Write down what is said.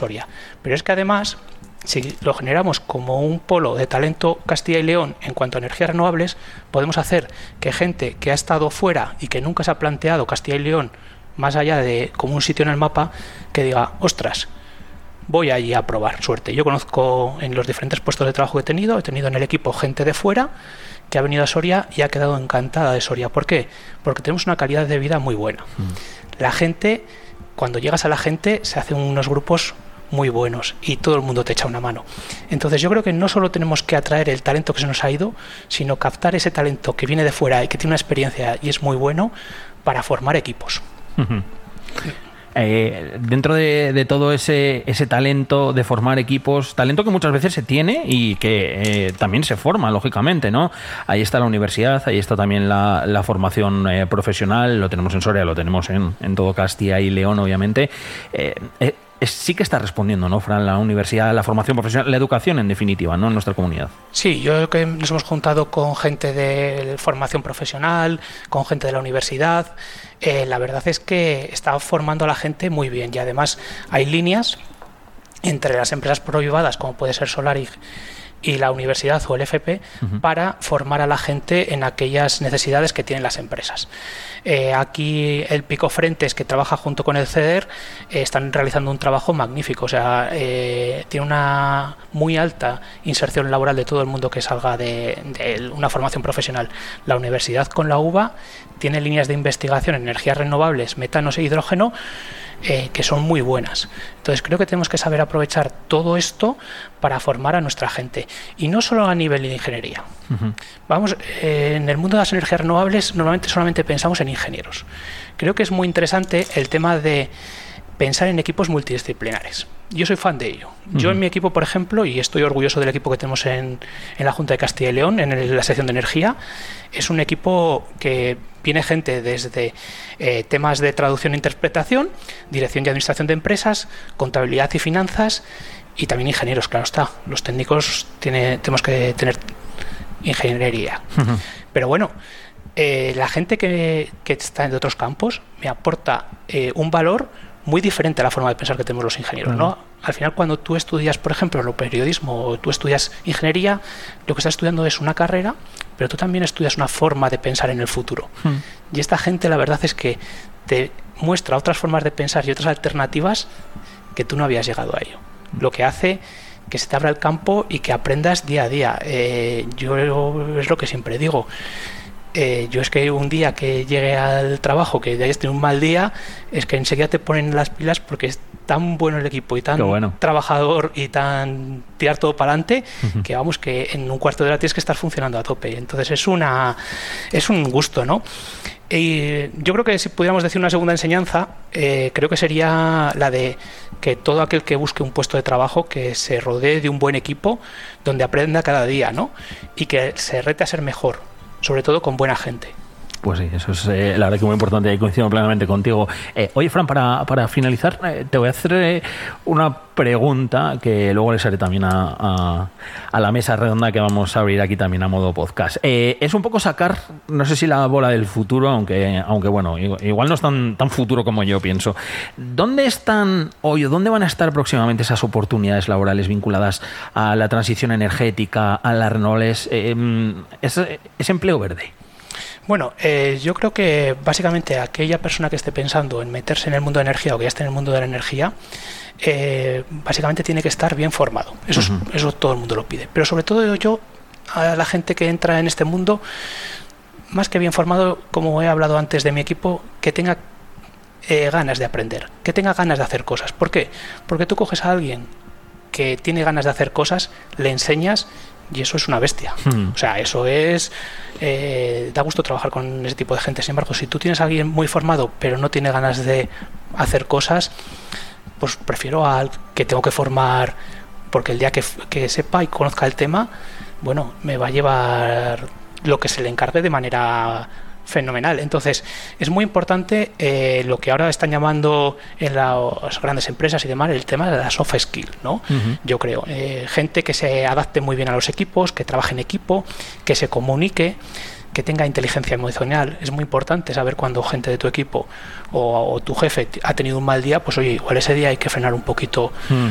Soria. Pero es que además, si lo generamos como un polo de talento Castilla y León en cuanto a energías renovables, podemos hacer que gente que ha estado fuera y que nunca se ha planteado Castilla y León más allá de como un sitio en el mapa, que diga, ostras, voy allí a probar suerte. Yo conozco en los diferentes puestos de trabajo que he tenido en el equipo gente de fuera que ha venido a Soria y ha quedado encantada de Soria. ¿Por qué? Porque tenemos una calidad de vida muy buena. La gente, cuando llegas a la gente, se hacen unos grupos muy buenos y todo el mundo te echa una mano. Entonces yo creo que no solo tenemos que atraer el talento que se nos ha ido, sino captar ese talento que viene de fuera y que tiene una experiencia y es muy bueno para formar equipos. Dentro de todo ese talento de formar equipos, talento que muchas veces se tiene y que también se forma, lógicamente, ¿no? Ahí está la universidad, ahí está también la formación profesional, lo tenemos en Soria, lo tenemos en todo Castilla y León, obviamente. Sí que está respondiendo, ¿no, Fran? La universidad, la formación profesional, la educación, en definitiva, ¿no? En nuestra comunidad. Sí, yo creo que nos hemos juntado con gente de formación profesional, con gente de la universidad. La verdad es que está formando a la gente muy bien y además hay líneas entre las empresas privadas, como puede ser Solarig, y la universidad o el FP, para formar a la gente en aquellas necesidades que tienen las empresas. Aquí el Pico Frentes, que trabaja junto con el CEDER, están realizando un trabajo magnífico. O sea, tiene una muy alta inserción laboral de todo el mundo que salga de una formación profesional. La universidad con la UBA tiene líneas de investigación en energías renovables, metanos e hidrógeno, que son muy buenas. Entonces creo que tenemos que saber aprovechar todo esto para formar a nuestra gente, y no solo a nivel de ingeniería. Vamos, en el mundo de las energías renovables normalmente solamente pensamos en ingenieros. Creo que es muy interesante el tema de pensar en equipos multidisciplinares. Yo soy fan de ello. Yo en mi equipo, por ejemplo, y estoy orgulloso del equipo que tenemos en la Junta de Castilla y León, en la sección de energía, es un equipo que viene gente desde temas de traducción e interpretación, dirección y administración de empresas, contabilidad y finanzas, y también ingenieros, claro está. Los técnicos tenemos que tener ingeniería. Pero bueno, la gente que está en otros campos me aporta un valor muy diferente a la forma de pensar que tenemos los ingenieros, ¿no? Al final, cuando tú estudias, por ejemplo, el periodismo o tú estudias ingeniería, lo que estás estudiando es una carrera, pero tú también estudias una forma de pensar en el futuro. Y esta gente, la verdad es que te muestra otras formas de pensar y otras alternativas que tú no habías llegado a ello. Lo que hace que se te abra el campo y que aprendas día a día. Yo es lo que siempre digo. Yo es que un día que llegue al trabajo, que hayas tenido un mal día, es que enseguida te ponen las pilas porque es tan bueno el equipo y tan trabajador y tan tirar todo para adelante, que vamos, que en un cuarto de hora tienes que estar funcionando a tope. Entonces es un gusto, ¿no? Y yo creo que si pudiéramos decir una segunda enseñanza, creo que sería la de que todo aquel que busque un puesto de trabajo, que se rodee de un buen equipo donde aprenda cada día, ¿no? Y que se rete a ser mejor, sobre todo con buena gente. Pues sí, eso es la verdad que muy importante y coincido plenamente contigo. Oye, Fran, para finalizar, te voy a hacer una pregunta que luego les haré también a la mesa redonda que vamos a abrir aquí también a modo podcast. Es un poco sacar, no sé si la bola del futuro, aunque bueno, igual no es tan futuro como yo pienso. ¿Dónde están hoy o dónde van a estar próximamente esas oportunidades laborales vinculadas a la transición energética, a las renovables, ese empleo verde? Bueno, yo creo que básicamente aquella persona que esté pensando en meterse en el mundo de energía o que ya esté en el mundo de la energía, básicamente tiene que estar bien formado. Eso todo el mundo lo pide. Pero sobre todo yo, a la gente que entra en este mundo, más que bien formado, como he hablado antes de mi equipo, que tenga ganas de aprender, que tenga ganas de hacer cosas. ¿Por qué? Porque tú coges a alguien que tiene ganas de hacer cosas, le enseñas, y eso es una bestia. O sea, eso es... da gusto trabajar con ese tipo de gente. Sin embargo, si tú tienes a alguien muy formado pero no tiene ganas de hacer cosas, pues prefiero al que tengo que formar, porque el día que sepa y conozca el tema, bueno, me va a llevar lo que se le encargue de manera fenomenal. Entonces es muy importante lo que ahora están llamando en las grandes empresas y demás, el tema de la soft skill, ¿no? Yo creo, gente que se adapte muy bien a los equipos, que trabaje en equipo, que se comunique, que tenga inteligencia emocional. Es muy importante saber cuando gente de tu equipo o tu jefe ha tenido un mal día, pues oye, igual ese día hay que frenar un poquito